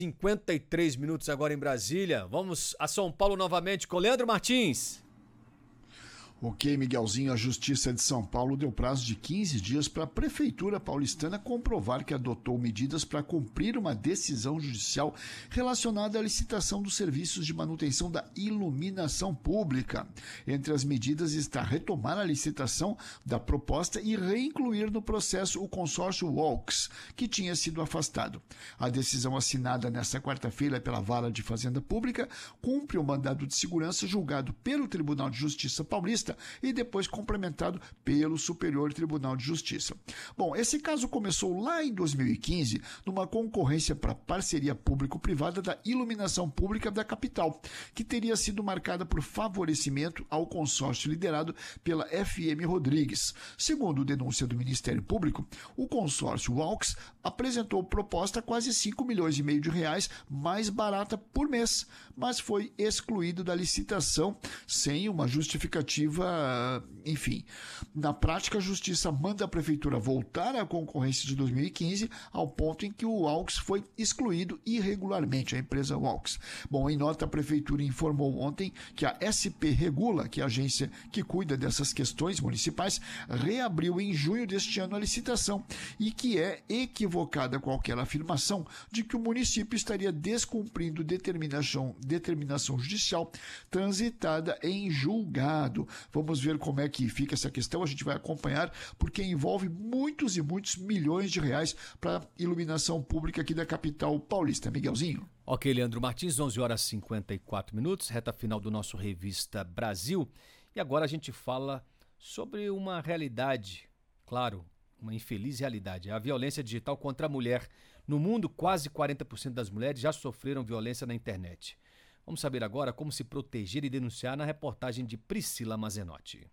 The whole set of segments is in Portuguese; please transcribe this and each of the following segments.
53 minutos agora em Brasília. Vamos a São Paulo novamente com Leandro Martins. Ok, Miguelzinho, a Justiça de São Paulo deu prazo de 15 dias para a Prefeitura paulistana comprovar que adotou medidas para cumprir uma decisão judicial relacionada à licitação dos serviços de manutenção da iluminação pública. Entre as medidas está retomar a licitação da proposta e reincluir no processo o consórcio Walks, que tinha sido afastado. A decisão assinada nesta quarta-feira pela Vara de Fazenda Pública cumpre o mandado de segurança julgado pelo Tribunal de Justiça paulista e depois complementado pelo Superior Tribunal de Justiça. Bom, esse caso começou lá em 2015, numa concorrência para parceria público-privada da iluminação pública da capital, que teria sido marcada por favorecimento ao consórcio liderado pela FM Rodrigues. Segundo denúncia do Ministério Público, o consórcio Walks apresentou proposta quase 5 milhões e meio de reais mais barata por mês, mas foi excluído da licitação sem uma justificativa. Enfim, na prática, a Justiça manda a Prefeitura voltar à concorrência de 2015 ao ponto em que o Walks foi excluído irregularmente, a empresa Walks. Bom, em nota, a Prefeitura informou ontem que a SP Regula, que é a agência que cuida dessas questões municipais, reabriu em junho deste ano a licitação e que é equivocada qualquer afirmação de que o município estaria descumprindo determinação judicial transitada em julgado. Vamos ver como é que fica essa questão, a gente vai acompanhar, porque envolve muitos e muitos milhões de reais para a iluminação pública aqui da capital paulista. Miguelzinho. Ok, Leandro Martins, 11 horas e 54 minutos, reta final do nosso Revista Brasil. E agora a gente fala sobre uma realidade, claro, uma infeliz realidade, a violência digital contra a mulher. No mundo, quase 40% das mulheres já sofreram violência na internet. Vamos saber agora como se proteger e denunciar na reportagem de Priscila Mazenotti.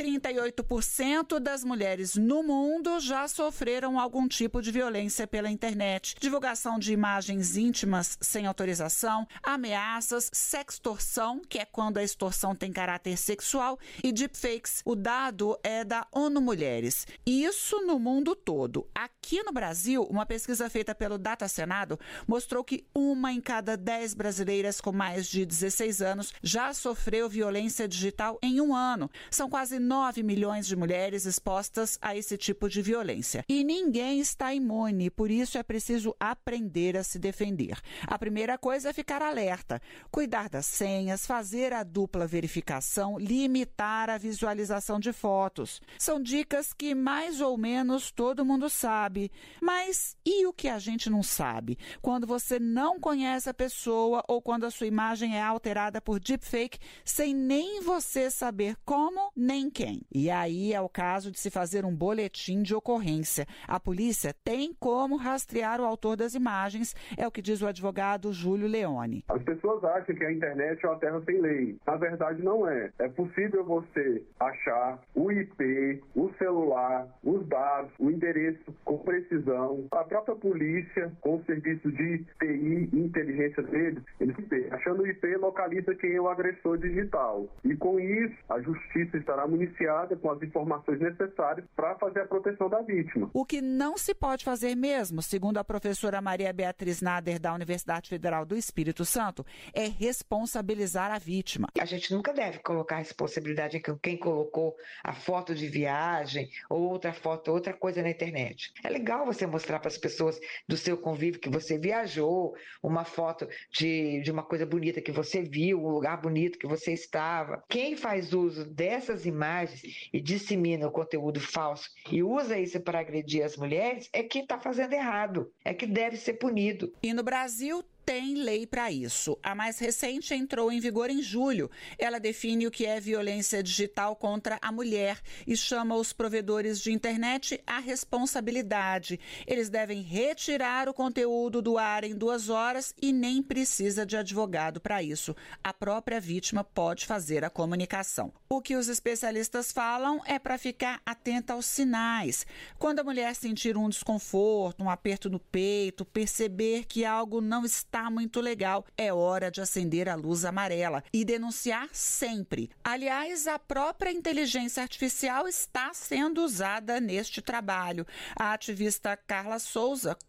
38% das mulheres no mundo já sofreram algum tipo de violência pela internet. Divulgação de imagens íntimas sem autorização, ameaças, sextorção, que é quando a extorsão tem caráter sexual, e deepfakes. O dado é da ONU Mulheres. Isso no mundo todo. Aqui no Brasil, uma pesquisa feita pelo Data Senado mostrou que 1 em cada 10 brasileiras com mais de 16 anos já sofreu violência digital em um ano. São quase 9 milhões de mulheres expostas a esse tipo de violência. E ninguém está imune, por isso é preciso aprender a se defender. A primeira coisa é ficar alerta, cuidar das senhas, fazer a dupla verificação, limitar a visualização de fotos. São dicas que mais ou menos todo mundo sabe. Mas e o que a gente não sabe? Quando você não conhece a pessoa ou quando a sua imagem é alterada por deepfake sem nem você saber como nem quem. E aí é o caso de se fazer um boletim de ocorrência. A polícia tem como rastrear o autor das imagens, é o que diz o advogado Júlio Leone. As pessoas acham que a internet é uma terra sem lei. Na verdade, não é. É possível você achar o IP, o celular, os dados, o endereço com precisão. A própria polícia, com o serviço de TI e inteligência deles, achando o IP, localiza quem é o agressor digital. E com isso, a justiça estará municiada com as informações necessárias para fazer a proteção da vítima. O que não se pode fazer mesmo, segundo a professora Maria Beatriz Nader, da Universidade Federal do Espírito Santo, é responsabilizar a vítima. A gente nunca deve colocar a responsabilidade em quem colocou a foto de viagem ou outra foto, outra coisa na internet. É legal você mostrar para as pessoas do seu convívio que você viajou, uma foto de uma coisa bonita que você viu, um lugar bonito que você estava. Quem faz uso dessas imagens e dissemina o conteúdo falso e usa isso para agredir as mulheres é quem está fazendo errado, é que deve ser punido. E no Brasil tem lei para isso. A mais recente entrou em vigor em julho. Ela define o que é violência digital contra a mulher e chama os provedores de internet à responsabilidade. Eles devem retirar o conteúdo do ar em 2 horas e nem precisa de advogado para isso. A própria vítima pode fazer a comunicação. O que os especialistas falam é para ficar atenta aos sinais. Quando a mulher sentir um desconforto, um aperto no peito, perceber que algo não está muito legal, é hora de acender a luz amarela e denunciar sempre. Aliás, a própria inteligência artificial está sendo usada neste trabalho. A ativista Carla Souza